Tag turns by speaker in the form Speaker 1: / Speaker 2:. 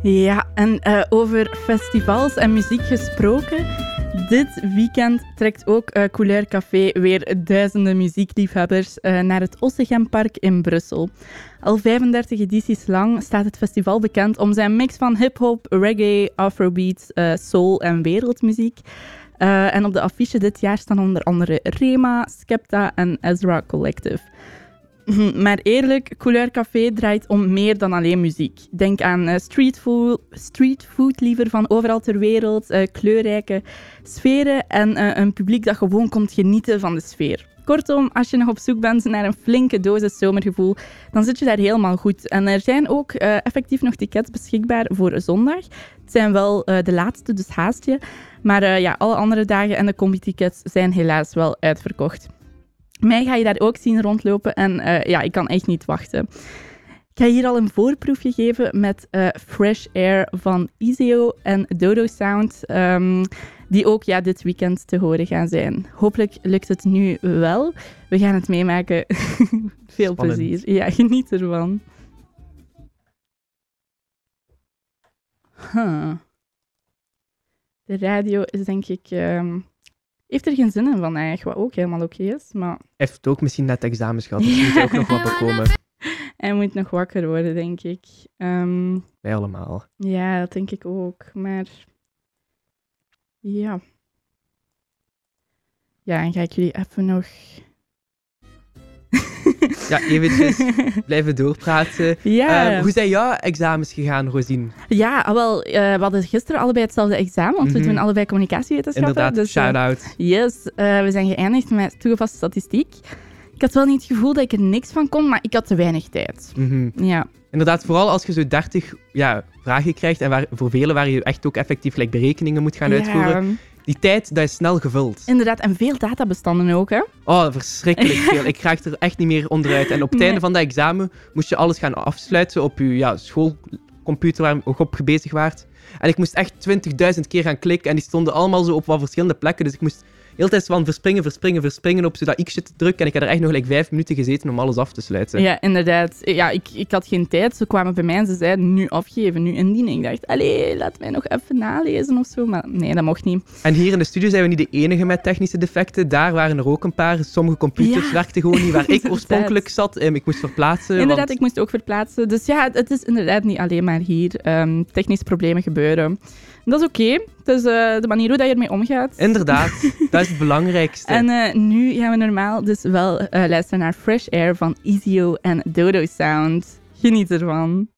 Speaker 1: Ja, en over festivals en muziek gesproken. Dit weekend trekt ook Couleur Café weer duizenden muziekliefhebbers naar het Ossegempark in Brussel. Al 35 edities lang staat het festival bekend om zijn mix van hip-hop, reggae, afrobeats, soul en wereldmuziek. En op de affiche dit jaar staan onder andere Rema, Skepta en Ezra Collective. Maar eerlijk, Couleur Café draait om meer dan alleen muziek. Denk aan streetfood liever van overal ter wereld, kleurrijke sferen en een publiek dat gewoon komt genieten van de sfeer. Kortom, als je nog op zoek bent naar een flinke dosis zomergevoel, dan zit je daar helemaal goed. En er zijn ook effectief nog tickets beschikbaar voor zondag. Het zijn wel de laatste, dus haast je. Maar alle andere dagen en de combi-tickets zijn helaas wel uitverkocht. Mij ga je daar ook zien rondlopen en ik kan echt niet wachten. Ik ga hier al een voorproefje geven met Fresh Air van Iseo en Dodo Sound, die ook dit weekend te horen gaan zijn. Hopelijk lukt het nu wel. We gaan het meemaken. Veel
Speaker 2: Spannend.
Speaker 1: plezier. Ja, geniet ervan. De radio is denk ik... heeft er geen zin in vandaag, wat ook helemaal oké is, maar...
Speaker 2: Hij heeft ook misschien net examens gehad, dus moet hij ook nog wat bekomen.
Speaker 1: Hij moet nog wakker worden, denk ik.
Speaker 2: Wij allemaal.
Speaker 1: Ja, dat denk ik ook, maar... Ja. Ja, en ga ik jullie even nog...
Speaker 2: Ja, eventjes blijven doorpraten.
Speaker 1: Ja.
Speaker 2: Hoe zijn jouw examens gegaan, Rosine?
Speaker 1: Ja, wel, we hadden gisteren allebei hetzelfde examen, want we doen allebei communicatiewetenschappen.
Speaker 2: Inderdaad,
Speaker 1: dus,
Speaker 2: shout-out.
Speaker 1: Yes, we zijn geëindigd met toegepaste statistiek. Ik had wel niet het gevoel dat ik er niks van kon, maar ik had te weinig tijd. Ja.
Speaker 2: Inderdaad, vooral als je zo 30 vragen krijgt en voor velen waar je echt ook effectief berekeningen moet gaan uitvoeren. Die tijd, dat is snel gevuld.
Speaker 1: Inderdaad, en veel databestanden ook, hè?
Speaker 2: Oh, verschrikkelijk veel. Ik raak er echt niet meer onderuit. En op het einde van dat examen moest je alles gaan afsluiten op je schoolcomputer waar je op bezig waart. En ik moest echt 20.000 keer gaan klikken en die stonden allemaal zo op wat verschillende plekken. Dus ik moest de hele tijd van verspringen op zodat x-je te drukken. En ik had er echt nog 5 minuten gezeten om alles af te sluiten.
Speaker 1: Ja, inderdaad. Ja, ik had geen tijd. Ze kwamen bij mij en ze zeiden nu afgeven, nu indienen. Ik dacht, allee, laat mij nog even nalezen of zo. Maar nee, dat mocht niet.
Speaker 2: En hier in de studio zijn we niet de enige met technische defecten. Daar waren er ook een paar. Sommige computers werkten gewoon niet waar ik oorspronkelijk zat. Ik moest verplaatsen.
Speaker 1: Inderdaad, ik moest ook verplaatsen. Dus ja, het is inderdaad niet alleen maar hier. Technische problemen gebeuren. Dat is oké. Het is de manier hoe dat je ermee omgaat.
Speaker 2: Inderdaad, dat is het belangrijkste.
Speaker 1: En nu gaan we normaal dus wel luisteren naar Fresh Air van Iseo en Dodo Sound. Geniet ervan.